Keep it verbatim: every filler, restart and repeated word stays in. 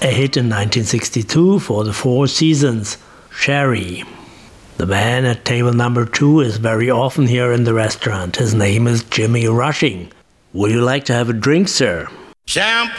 a hit in nineteen sixty-two for the Four Seasons, Sherry. The man at table number two is very often here in the restaurant. His name is Jimmy Rushing. Would you like to have a drink, sir? Champ.